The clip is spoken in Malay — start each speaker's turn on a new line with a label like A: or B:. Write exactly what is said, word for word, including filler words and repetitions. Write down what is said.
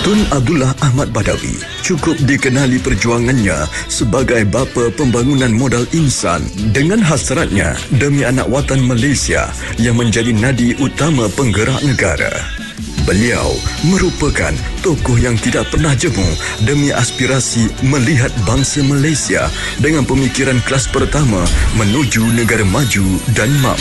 A: Tun Abdullah Ahmad Badawi cukup dikenali perjuangannya sebagai bapa pembangunan modal insan dengan hasratnya demi anak watan Malaysia yang menjadi nadi utama penggerak negara. Beliau merupakan tokoh yang tidak pernah jemu demi aspirasi melihat bangsa Malaysia dengan pemikiran kelas pertama menuju negara maju dan makmur.